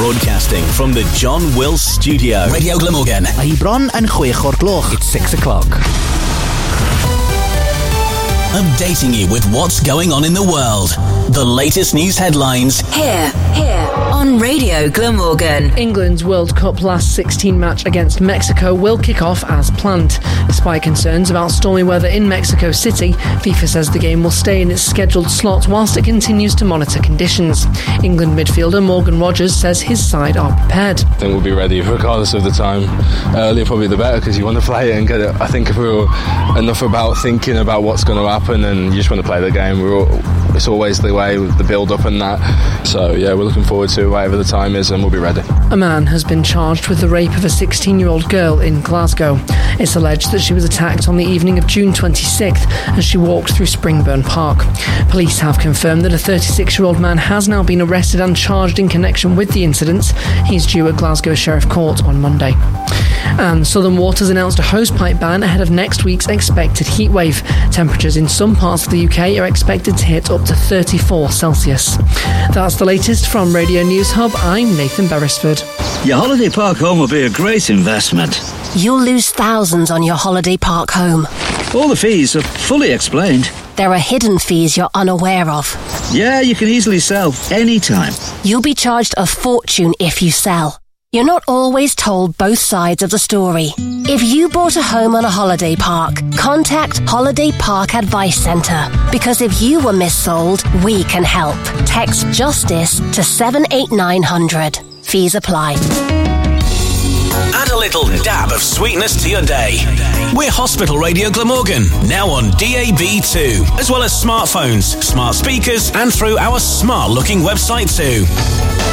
Broadcasting from the John Wills Studio. Radio Glamorgan. Hi bron yn 6 o'r gloch. It's 6 o'clock. Updating you with what's going on in the world. The latest news headlines. Here on Radio Glamorgan. England's World Cup last 16 match against Mexico will kick off as planned. Despite concerns about stormy weather in Mexico City, FIFA says the game will stay in its scheduled slot whilst it continues to monitor conditions. England midfielder Morgan Rogers says his side are prepared. I think we'll be ready regardless of the time. Earlier probably the better because you want to play it and get it. I think if we were enough about thinking about what's going to happen and you just want to play the game, it's always the way with the build-up and that. So yeah, we're looking forward to whatever the time is and we'll be ready. A man has been charged with the rape of a 16-year-old girl in Glasgow. It's alleged that she was attacked on the evening of June 26th as she walked through Springburn Park. Police have confirmed that a 36-year-old man has now been arrested and charged in connection with the incident. He's due at Glasgow Sheriff Court on Monday. And Southern Waters announced a hosepipe ban ahead of next week's expected heatwave. Temperatures in some parts of the UK are expected to hit up to 34 Celsius. That's the latest from Radio News Hub. I'm Nathan Beresford. Your holiday park home will be a great investment. You'll lose thousands on your holiday park home. All the fees are fully explained. There are hidden fees you're unaware of. Yeah, you can easily sell anytime. You'll be charged a fortune if you sell. You're not always told both sides of the story. If you bought a home on a holiday park, contact Holiday Park Advice Centre. Because if you were missold, we can help. Text JUSTICE to 78900. Fees apply. Add a little dab of sweetness to your day. We're Hospital Radio Glamorgan, now on DAB2, as well as smartphones, smart speakers, and through our smart-looking website too.